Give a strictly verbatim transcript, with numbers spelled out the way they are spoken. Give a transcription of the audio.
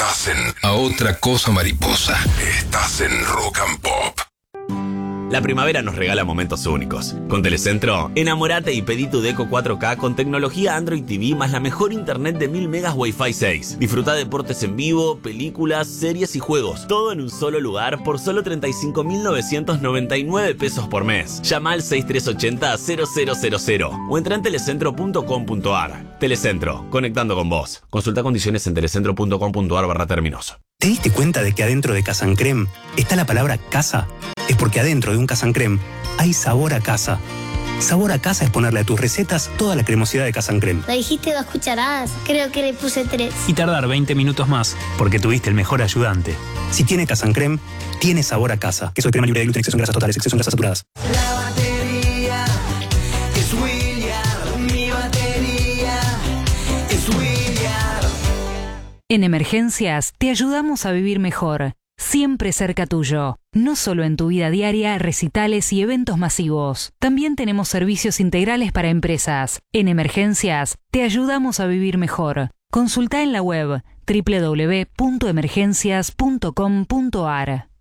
Estás en A Otra Cosa Mariposa. Estás en Rock and Pop. La primavera nos regala momentos únicos. Con Telecentro, enamorate y pedí tu Deco cuatro K con tecnología Android T V más la mejor internet de mil megas Wi-Fi seis. Disfruta deportes en vivo, películas, series y juegos. Todo en un solo lugar por solo treinta y cinco mil novecientos noventa y nueve pesos por mes. Llama al seis tres ocho cero, cero cero cero cero o entra en telecentro punto com punto ar. Telecentro, conectando con vos. Consulta condiciones en telecentro punto com punto ar barra términos. ¿Te diste cuenta de que adentro de Casan Creme está la palabra casa? Es porque adentro de un Casan Creme hay sabor a casa. Sabor a casa es ponerle a tus recetas toda la cremosidad de Casan Creme. Me dijiste dos cucharadas, creo que le puse tres. Y tardar veinte minutos más, porque tuviste el mejor ayudante. Si tiene Casan Creme, tiene sabor a casa. Queso de crema libre de gluten, exceso en grasas totales, exceso en grasas saturadas. La batería es William, mi batería es William. En Emergencias te ayudamos a vivir mejor, siempre cerca tuyo. No solo en tu vida diaria, recitales y eventos masivos. También tenemos servicios integrales para empresas. En Emergencias te ayudamos a vivir mejor. Consulta en la web doble u doble u doble u punto emergencias punto com punto ar.